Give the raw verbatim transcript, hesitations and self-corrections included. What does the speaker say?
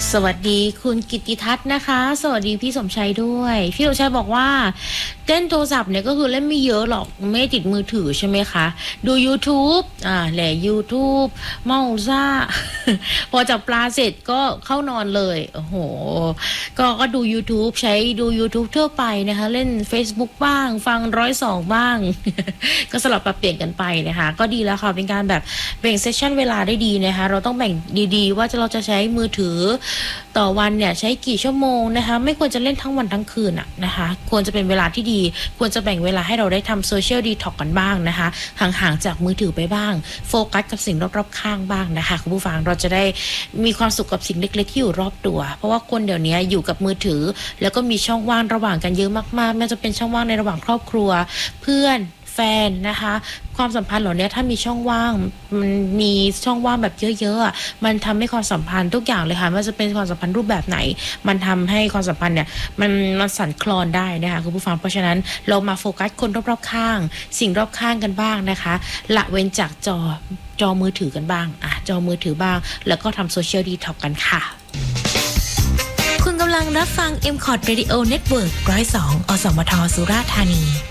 สวัสดีคุณกิตติทัศน์นะคะสวัสดีพี่สมชัยด้วยพี่สมชัยบอกว่าเล่นโทรศัพท์เนี่ยก็คือเล่นไม่เยอะหรอกไม่ติดมือถือใช่ไหมคะดู YouTube อ่าแหละ YouTube เมาซ่า พอจับปลาเสร็จก็เข้านอนเลยโอ้โหก็ก็ดู YouTube ใช้ดู YouTube ทั่วไปนะคะเล่น Facebook บ้างฟังร้อยสองบ้าง ก็สลับปรับเปลี่ยนกันไปนะคะก็ดีแล้วค่ะเป็นการแบบแบ่งเซสชั่นเวลาได้ดีนะคะเราต้องแบ่งดีๆว่าเราจะใช้มือถือต่อวันเนี่ยใช้กี่ชั่วโมงนะคะไม่ควรจะเล่นทั้งวันทั้งคืนอะนะคะควรจะเป็นเวลาที่ดีควรจะแบ่งเวลาให้เราได้ทำโซเชียลดีท็อกกันบ้างนะคะห่างๆจากมือถือไปบ้างโฟกัสกับสิ่งรอบๆข้างบ้างนะคะคุณผู้ฟังเราจะได้มีความสุขกับสิ่งเล็กๆที่อยู่รอบตัวเพราะว่าคนเดี๋ยวนี้อยู่กับมือถือแล้วก็มีช่องว่างระหว่างกันเยอะมากๆไม่ว่าจะเป็นช่องว่างในระหว่างครอบครัวเพื่อนแฟนนะคะความสัมพันธ์เหล่านี้ถ้ามีช่องว่างมันมีช่องว่างแบบเยอะๆมันทำให้ความสัมพันธ์ทุกอย่างเลยค่ะไม่ว่าจะเป็นความสัมพันธ์รูปแบบไหนมันทำให้ความสัมพันธ์เนี่ยมันมันสั่นคลอนได้นะคะคุณผู้ฟังเพราะฉะนั้นเรามาโฟกัสคนรอบๆข้างสิ่งรอบข้างกันบ้างนะคะละเว้นจากจอจอมือถือกันบ้างอ่ะจอมือถือบ้างแล้วก็ทำโซเชียลดีท็อกกันค่ะคุณกำลังรับฟัง เอ็ม คอร์ด Radio Network หนึ่งศูนย์สอง อสมท สุราษฎร์ธานี